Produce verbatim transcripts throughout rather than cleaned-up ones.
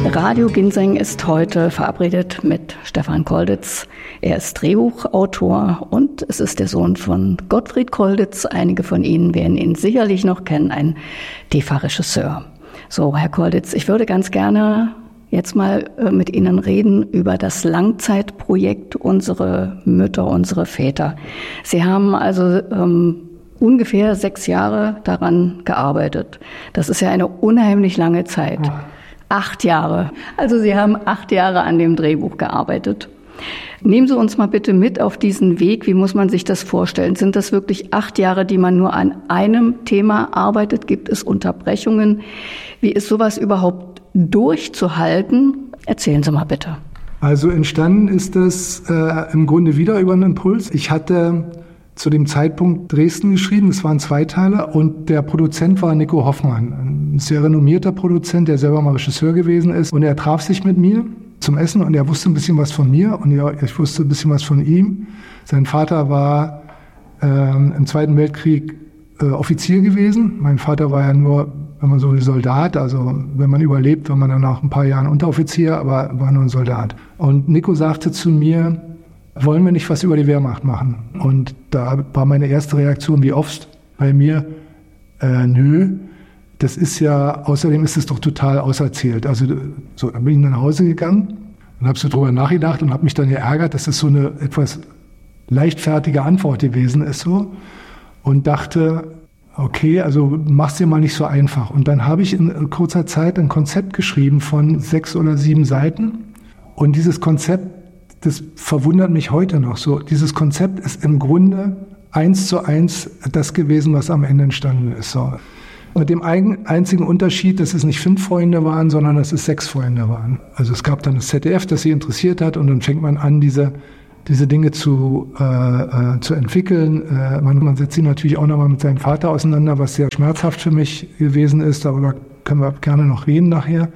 Radio Ginseng ist heute verabredet mit Stefan Kolditz. Er ist Drehbuchautor und es ist der Sohn von Gottfried Kolditz. Einige von Ihnen werden ihn sicherlich noch kennen, ein T V-Regisseur. So, Herr Kolditz, ich würde ganz gerne jetzt mal äh, mit Ihnen reden über das Langzeitprojekt Unsere Mütter, unsere Väter. Sie haben also ähm, ungefähr sechs Jahre daran gearbeitet. Das ist ja eine unheimlich lange Zeit. Ja. Acht Jahre. Also Sie haben acht Jahre an dem Drehbuch gearbeitet. Nehmen Sie uns mal bitte mit auf diesen Weg. Wie muss man sich das vorstellen? Sind das wirklich acht Jahre, die man nur an einem Thema arbeitet? Gibt es Unterbrechungen? Wie ist sowas überhaupt durchzuhalten? Erzählen Sie mal bitte. Also entstanden ist das äh, im Grunde wieder über einen Impuls. Ich hatte zu dem Zeitpunkt Dresden geschrieben, es waren Zweiteiler und der Produzent war Nico Hoffmann, ein sehr renommierter Produzent, der selber mal Regisseur gewesen ist, und er traf sich mit mir zum Essen und er wusste ein bisschen was von mir und ich wusste ein bisschen was von ihm. Sein Vater war ähm, im Zweiten Weltkrieg äh, Offizier gewesen. Mein Vater war ja nur, wenn man so will, Soldat, also wenn man überlebt, war man dann nach ein paar Jahren Unteroffizier, aber war nur ein Soldat. Und Nico sagte zu mir, wollen wir nicht was über die Wehrmacht machen? Und da war meine erste Reaktion, wie oft bei mir, äh, nö, das ist ja, außerdem ist es doch total auserzählt. Also so, dann bin ich nach Hause gegangen und habe so drüber nachgedacht und habe mich dann geärgert, dass das so eine etwas leichtfertige Antwort gewesen ist so und dachte, okay, also mach's dir mal nicht so einfach. Und dann habe ich in kurzer Zeit ein Konzept geschrieben von sechs oder sieben Seiten und dieses Konzept, das verwundert mich heute noch so. Dieses Konzept ist im Grunde eins zu eins das gewesen, was am Ende entstanden ist. So. Mit dem einzigen Unterschied, dass es nicht fünf Freunde waren, sondern dass es sechs Freunde waren. Also es gab dann das Z D F, das sie interessiert hat, und dann fängt man an, diese, diese Dinge zu, äh, äh, zu entwickeln. Äh, man, man setzt sich natürlich auch nochmal mit seinem Vater auseinander, was sehr schmerzhaft für mich gewesen ist. Darüber können wir gerne noch reden nachher.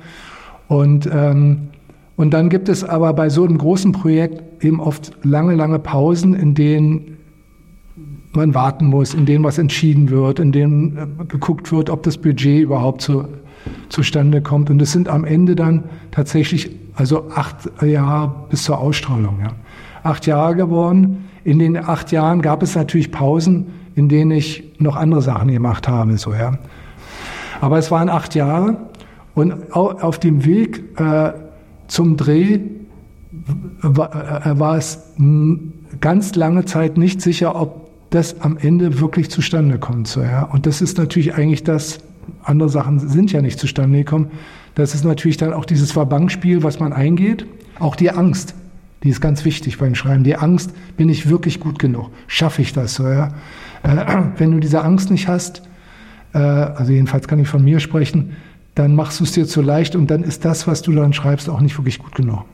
Und ähm, Und dann gibt es aber bei so einem großen Projekt eben oft lange, lange Pausen, in denen man warten muss, in denen was entschieden wird, in denen geguckt wird, ob das Budget überhaupt zu, zustande kommt. Und es sind am Ende dann tatsächlich also acht Jahre bis zur Ausstrahlung. Ja. Acht Jahre geworden. In den acht Jahren gab es natürlich Pausen, in denen ich noch andere Sachen gemacht habe. So, ja. Aber es waren acht Jahre und auf dem Weg äh, zum Dreh war, war es ganz lange Zeit nicht sicher, ob das am Ende wirklich zustande kommt. So, ja. Und das ist natürlich eigentlich das, andere Sachen sind ja nicht zustande gekommen. Das ist natürlich dann auch dieses Verbankspiel, was man eingeht. Auch die Angst, die ist ganz wichtig beim Schreiben. Die Angst, bin ich wirklich gut genug? Schaffe ich das? So, ja. Äh, wenn du diese Angst nicht hast, äh, also jedenfalls kann ich von mir sprechen, dann machst du es dir zu leicht und dann ist das, was du dann schreibst, auch nicht wirklich gut genug.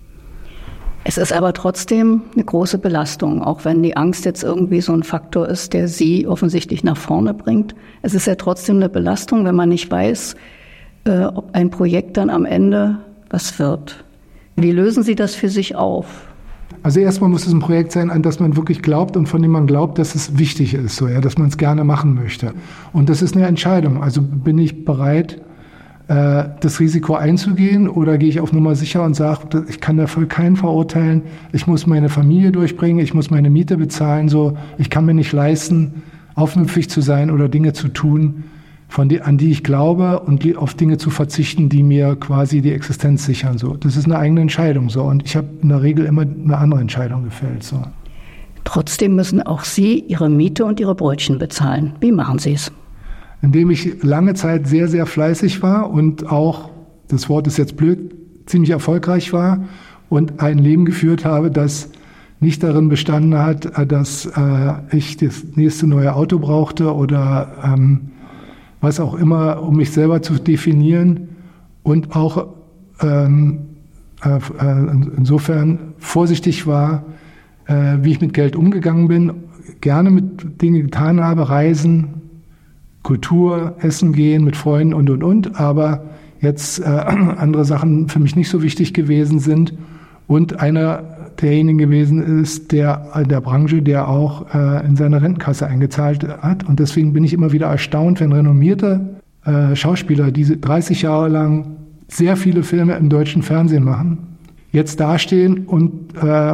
Es ist aber trotzdem eine große Belastung, auch wenn die Angst jetzt irgendwie so ein Faktor ist, der Sie offensichtlich nach vorne bringt. Es ist ja trotzdem eine Belastung, wenn man nicht weiß, äh, ob ein Projekt dann am Ende was wird. Wie lösen Sie das für sich auf? Also erstmal muss es ein Projekt sein, an das man wirklich glaubt und von dem man glaubt, dass es wichtig ist, so, ja, dass man es gerne machen möchte. Und das ist eine Entscheidung. Also bin ich bereit, das Risiko einzugehen, oder gehe ich auf Nummer sicher und sage, ich kann dafür keinen verurteilen, ich muss meine Familie durchbringen, ich muss meine Miete bezahlen, so, ich kann mir nicht leisten, aufmüpfig zu sein oder Dinge zu tun, von die, an die ich glaube, und die, auf Dinge zu verzichten, die mir quasi die Existenz sichern. So. Das ist eine eigene Entscheidung, so, und ich habe in der Regel immer eine andere Entscheidung gefällt. So. Trotzdem müssen auch Sie Ihre Miete und Ihre Brötchen bezahlen. Wie machen Sie es? Indem ich lange Zeit sehr, sehr fleißig war und auch, das Wort ist jetzt blöd, ziemlich erfolgreich war und ein Leben geführt habe, das nicht darin bestanden hat, dass äh, ich das nächste neue Auto brauchte oder ähm, was auch immer, um mich selber zu definieren, und auch ähm, äh, insofern vorsichtig war, äh, wie ich mit Geld umgegangen bin, gerne mit Dingen getan habe, Reisen, Kultur, Essen gehen mit Freunden und, und, und, aber jetzt äh, andere Sachen für mich nicht so wichtig gewesen sind, und einer derjenigen gewesen ist, der in der Branche, der auch äh, in seine Rentenkasse eingezahlt hat, und deswegen bin ich immer wieder erstaunt, wenn renommierte äh, Schauspieler, die dreißig Jahre lang sehr viele Filme im deutschen Fernsehen machen, jetzt dastehen und äh,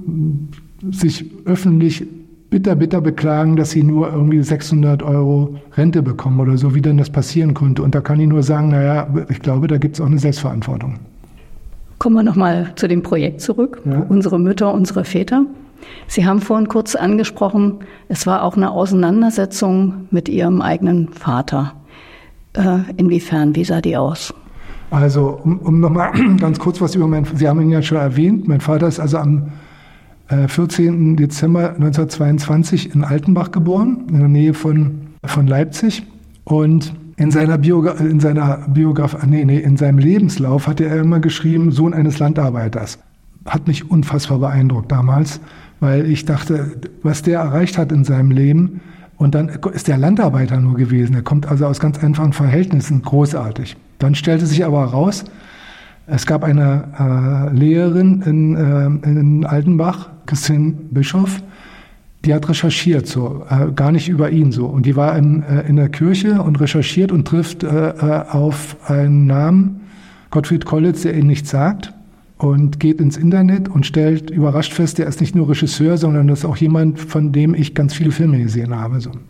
sich öffentlich bitter, bitter beklagen, dass sie nur irgendwie sechshundert Euro Rente bekommen oder so, wie denn das passieren konnte. Und da kann ich nur sagen, naja, ich glaube, da gibt es auch eine Selbstverantwortung. Kommen wir nochmal zu dem Projekt zurück, ja. Unsere Mütter, unsere Väter. Sie haben vorhin kurz angesprochen, es war auch eine Auseinandersetzung mit Ihrem eigenen Vater. Äh, inwiefern, wie sah die aus? Also, um, um nochmal ganz kurz was über meinen, Sie haben ihn ja schon erwähnt, mein Vater ist also am äh, vierzehnten Dezember neunzehnhundertzweiundzwanzig in Altenbach geboren, in der Nähe von, von Leipzig. Und in seiner Biogra- in seiner Biografie, nee, nee, in seinem Lebenslauf hatte er immer geschrieben, Sohn eines Landarbeiters. Hat mich unfassbar beeindruckt damals, weil ich dachte, was der erreicht hat in seinem Leben, und dann ist der Landarbeiter nur gewesen. Er kommt also aus ganz einfachen Verhältnissen, großartig. Dann stellte sich aber heraus, es gab eine äh, Lehrerin in, äh, in Altenbach, Christine Bischof, die hat recherchiert, so äh, gar nicht über ihn so. Und die war in, äh, in der Kirche und recherchiert und trifft äh, äh, auf einen Namen, Gottfried Kollitz, der ihnen nichts sagt, und geht ins Internet und stellt überrascht fest, der ist nicht nur Regisseur, sondern das ist auch jemand, von dem ich ganz viele Filme gesehen habe. So.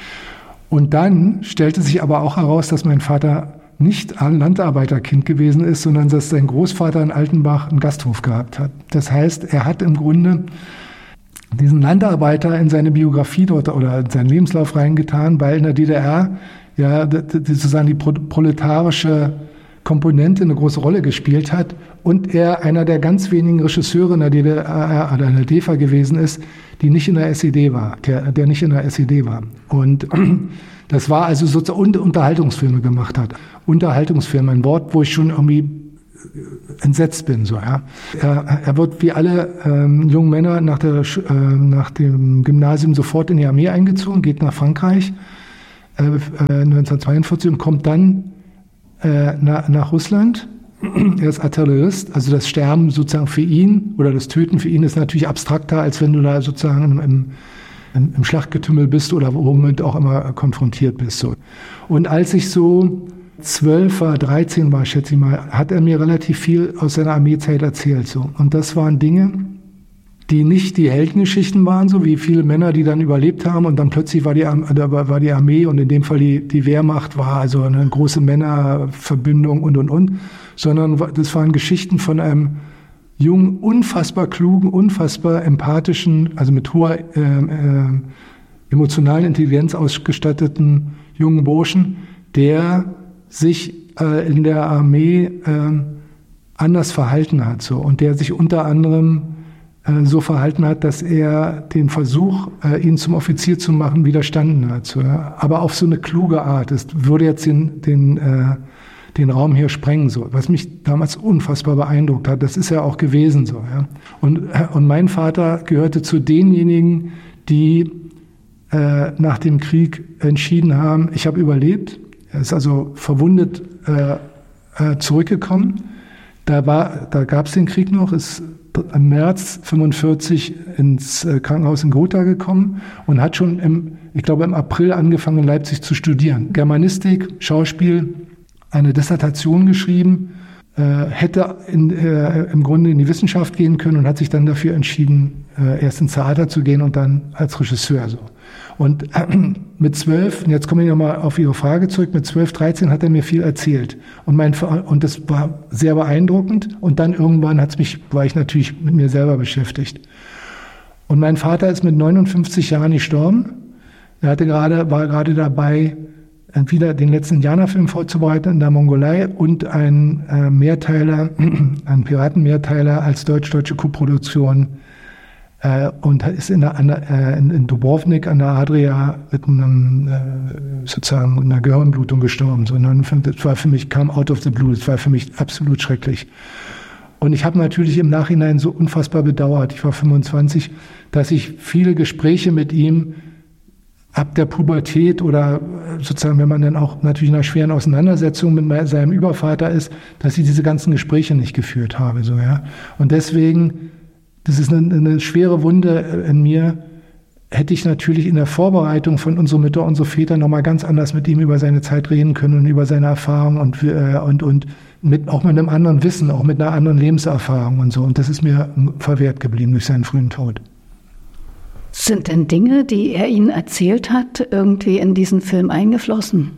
Und dann stellte sich aber auch heraus, dass mein Vater nicht ein Landarbeiterkind gewesen ist, sondern dass sein Großvater in Altenbach einen Gasthof gehabt hat. Das heißt, er hat im Grunde diesen Landarbeiter in seine Biografie dort oder in seinen Lebenslauf reingetan, weil in der D D R ja sozusagen die proletarische Komponente eine große Rolle gespielt hat und er einer der ganz wenigen Regisseure in der D D R oder in der D E F A gewesen ist, die nicht in der S E D war, der, der nicht in der S E D war. Und das war also sozusagen Unterhaltungsfilme gemacht hat. Unterhaltungsfilme, ein Wort, wo ich schon irgendwie entsetzt bin, so, ja. Er, er wird wie alle ähm, jungen Männer nach, der, äh, nach dem Gymnasium sofort in die Armee eingezogen, geht nach Frankreich äh, äh, neunzehnhundertzweiundvierzig und kommt dann äh, nach, nach Russland. Er ist Artillerist, also das Sterben sozusagen für ihn oder das Töten für ihn ist natürlich abstrakter, als wenn du da sozusagen im, im, im Schlachtgetümmel bist oder womit auch immer konfrontiert bist. So. Und als ich so zwölf war, dreizehn war, schätze ich mal, hat er mir relativ viel aus seiner Armeezeit erzählt. So. Und das waren Dinge, die nicht die Heldengeschichten waren, so wie viele Männer, die dann überlebt haben und dann plötzlich war die, war die Armee und in dem Fall die, die Wehrmacht war also eine große Männerverbindung und, und, und, sondern das waren Geschichten von einem jungen, unfassbar klugen, unfassbar empathischen, also mit hoher äh, äh, emotionalen Intelligenz ausgestatteten jungen Burschen, der sich äh, in der Armee äh, anders verhalten hat, so, und der sich unter anderem äh, so verhalten hat, dass er den Versuch, äh, ihn zum Offizier zu machen, widerstanden hat, so, ja? Aber auf so eine kluge Art. Das würde jetzt den, den, äh, den Raum hier sprengen, so, was mich damals unfassbar beeindruckt hat. Das ist ja auch gewesen, so, ja. Und, äh, und mein Vater gehörte zu denjenigen, die äh, nach dem Krieg entschieden haben, ich habe überlebt. Er ist also verwundet äh, äh, zurückgekommen. Da, war, da gab es den Krieg noch, ist im März fünfundvierzig ins äh, Krankenhaus in Gotha gekommen und hat schon, im, ich glaube im April angefangen in Leipzig zu studieren. Germanistik, Schauspiel, eine Dissertation geschrieben, äh, hätte in, äh, im Grunde in die Wissenschaft gehen können und hat sich dann dafür entschieden, äh, erst ins Theater zu gehen und dann als Regisseur so. Und äh, mit zwölf, und jetzt komme ich nochmal auf Ihre Frage zurück, mit zwölf, dreizehn hat er mir viel erzählt. Und, mein, und das war sehr beeindruckend. Und dann irgendwann hat's mich, war ich natürlich mit mir selber beschäftigt. Und mein Vater ist mit neunundfünfzig Jahren gestorben. Er hatte gerade, war gerade dabei, wieder den letzten Indianerfilm vorzubereiten in der Mongolei und einen äh, Mehrteiler, einen Piratenmehrteiler als deutsch-deutsche Koproduktion Äh, und ist in, der, äh, in, in Dubrovnik an der Adria mit einem, äh, sozusagen einer Gehirnblutung gestorben. So, das war für mich, kam out of the blue, das war für mich absolut schrecklich. Und ich habe natürlich im Nachhinein so unfassbar bedauert, ich war fünfundzwanzig, dass ich viele Gespräche mit ihm ab der Pubertät oder sozusagen, wenn man dann auch natürlich in einer schweren Auseinandersetzung mit seinem Übervater ist, dass ich diese ganzen Gespräche nicht geführt habe. So, ja. Und deswegen, das ist eine, eine schwere Wunde in mir, hätte ich natürlich in der Vorbereitung von Unsere Mütter, unsere Väter nochmal ganz anders mit ihm über seine Zeit reden können und über seine Erfahrungen und, und, und mit, auch mit einem anderen Wissen, auch mit einer anderen Lebenserfahrung und so. Und das ist mir verwehrt geblieben durch seinen frühen Tod. Sind denn Dinge, die er Ihnen erzählt hat, irgendwie in diesen Film eingeflossen?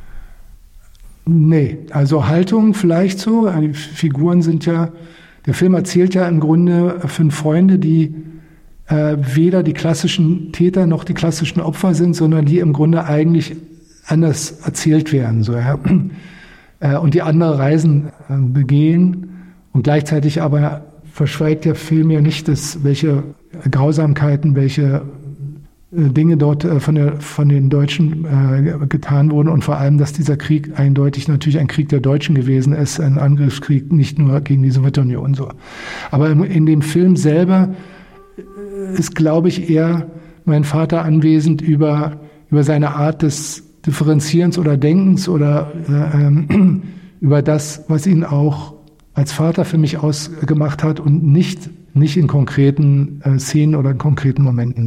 Nee, also Haltung vielleicht so. Die Figuren sind ja, der Film erzählt ja im Grunde fünf Freunde, die äh, weder die klassischen Täter noch die klassischen Opfer sind, sondern die im Grunde eigentlich anders erzählt werden. So, ja. Und die andere Reisen begehen und gleichzeitig aber verschweigt der Film ja nicht, dass welche Grausamkeiten, welche Dinge dort von, der, von den Deutschen äh, getan wurden und vor allem, dass dieser Krieg eindeutig natürlich ein Krieg der Deutschen gewesen ist, ein Angriffskrieg nicht nur gegen die Sowjetunion. So. Aber in, in dem Film selber ist, glaube ich, eher mein Vater anwesend über, über seine Art des Differenzierens oder Denkens oder äh, über das, was ihn auch als Vater für mich ausgemacht hat und nicht, nicht in konkreten äh, Szenen oder in konkreten Momenten.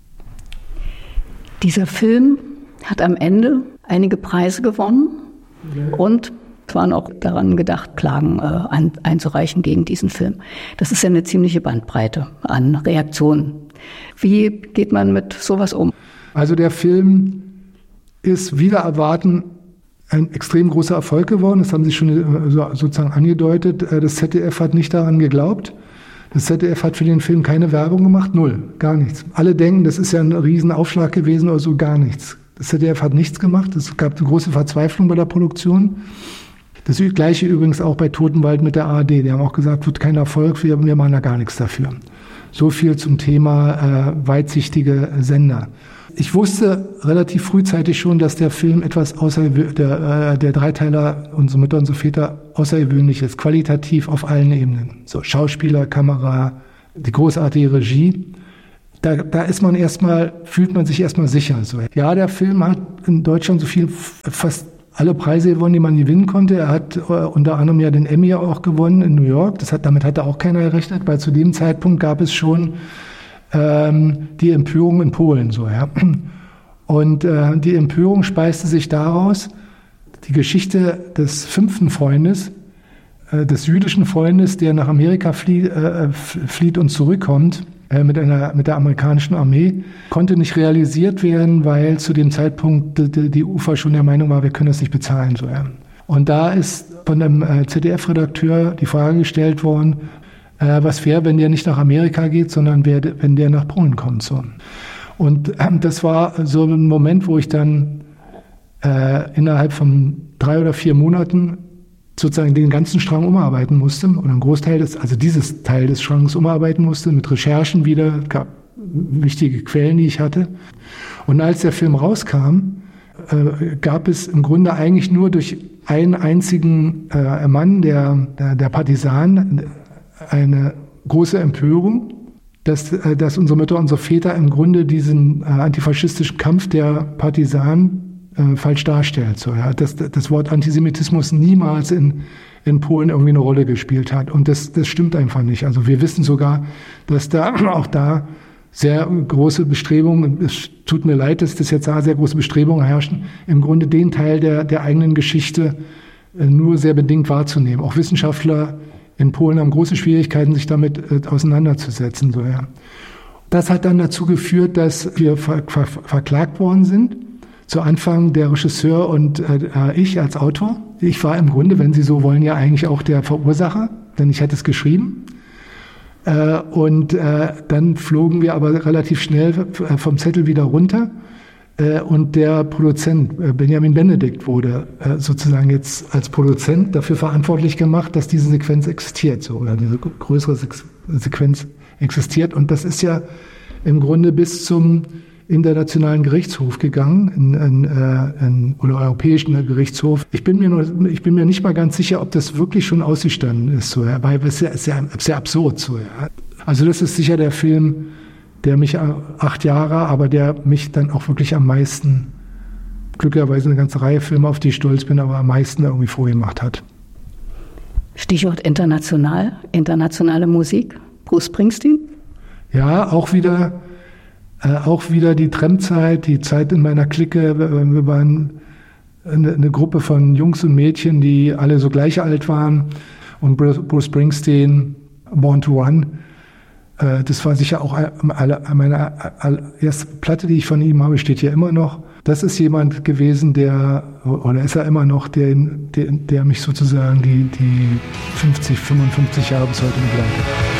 Dieser Film hat am Ende einige Preise gewonnen ja. und es waren auch daran gedacht, Klagen äh, ein, einzureichen gegen diesen Film. Das ist ja eine ziemliche Bandbreite an Reaktionen. Wie geht man mit sowas um? Also der Film ist wider Erwarten ein extrem großer Erfolg geworden. Das haben Sie schon sozusagen angedeutet. Das Z D F hat nicht daran geglaubt. Das Z D F hat für den Film keine Werbung gemacht. Null. Gar nichts. Alle denken, das ist ja ein Riesenaufschlag gewesen oder so. Gar nichts. Das Z D F hat nichts gemacht. Es gab eine große Verzweiflung bei der Produktion. Das Gleiche übrigens auch bei Totenwald mit der A R D. Die haben auch gesagt, wird kein Erfolg, wir, wir machen da gar nichts dafür. So viel zum Thema äh, weitsichtige Sender. Ich wusste relativ frühzeitig schon, dass der Film etwas außergewöhnlich, der, äh, der Dreiteiler Unsere Mütter, unsere Väter außergewöhnlich ist, qualitativ auf allen Ebenen. So Schauspieler, Kamera, die großartige Regie. Da, da ist man erstmal, fühlt man sich erstmal sicher. So. Ja, der Film hat in Deutschland so viel, fast alle Preise gewonnen, die man gewinnen konnte. Er hat äh, unter anderem ja den Emmy auch gewonnen in New York. Das hat, damit hatte auch keiner gerechnet, weil zu dem Zeitpunkt gab es schon die Empörung in Polen, so, ja. Und äh, die Empörung speiste sich daraus, die Geschichte des fünften Freundes, äh, des jüdischen Freundes, der nach Amerika flie- äh, flieht und zurückkommt äh, mit einer, mit der amerikanischen Armee, konnte nicht realisiert werden, weil zu dem Zeitpunkt die, die U F A schon der Meinung war, wir können das nicht bezahlen, so, ja. Und da ist von einem äh, Z D F-Redakteur die Frage gestellt worden, was wäre, wenn der nicht nach Amerika geht, sondern wer, wenn der nach Polen kommt. So. Und ähm, das war so ein Moment, wo ich dann äh, innerhalb von drei oder vier Monaten sozusagen den ganzen Strang umarbeiten musste, oder einen Großteil des, also dieses Teil des Strangs umarbeiten musste, mit Recherchen wieder, gab wichtige Quellen, die ich hatte. Und als der Film rauskam, äh, gab es im Grunde eigentlich nur durch einen einzigen äh, Mann, der, der, der Partisan, eine große Empörung, dass, dass unsere Mütter, unsere Väter im Grunde diesen äh, antifaschistischen Kampf der Partisanen äh, falsch darstellt. So, ja. Dass das Wort Antisemitismus niemals in, in Polen irgendwie eine Rolle gespielt hat. Und das, das stimmt einfach nicht. Also wir wissen sogar, dass da auch da sehr große Bestrebungen, es tut mir leid, dass das jetzt da sehr große Bestrebungen herrschen, im Grunde den Teil der, der eigenen Geschichte äh, nur sehr bedingt wahrzunehmen. Auch Wissenschaftler in Polen haben große Schwierigkeiten, sich damit äh, auseinanderzusetzen. So, ja. Das hat dann dazu geführt, dass wir ver- ver- verklagt worden sind. Zu Anfang der Regisseur und äh, ich als Autor. Ich war im Grunde, wenn Sie so wollen, ja eigentlich auch der Verursacher, denn ich hatte es geschrieben. Äh, und äh, dann flogen wir aber relativ schnell vom Zettel wieder runter. Und der Produzent, Benjamin Benedikt, wurde sozusagen jetzt als Produzent dafür verantwortlich gemacht, dass diese Sequenz existiert, so, oder diese größere Sequenz existiert. Und das ist ja im Grunde bis zum Internationalen Gerichtshof gegangen, in, in, in, oder Europäischen Gerichtshof. Ich bin mir nur, ich bin mir nicht mal ganz sicher, ob das wirklich schon ausgestanden ist, so, ja, weil es ist ja, ist ja, ist ja absurd, so, ja. Also das ist sicher der Film, der mich acht Jahre, aber der mich dann auch wirklich am meisten, glücklicherweise eine ganze Reihe Filme, auf die ich stolz bin, aber am meisten irgendwie vorgemacht hat. Stichwort international, internationale Musik, Bruce Springsteen? Ja, auch wieder, äh, auch wieder die Tramzeit, die Zeit in meiner Clique. Wir waren eine, eine Gruppe von Jungs und Mädchen, die alle so gleich alt waren. Und Bruce Springsteen, Born to Run, äh, das war sicher auch meine erste Platte, die ich von ihm habe, steht hier immer noch. Das ist jemand gewesen, der, oder ist er immer noch, der, der, der mich sozusagen die, die fünfzig, fünfundfünfzig Jahre bis heute begleitet.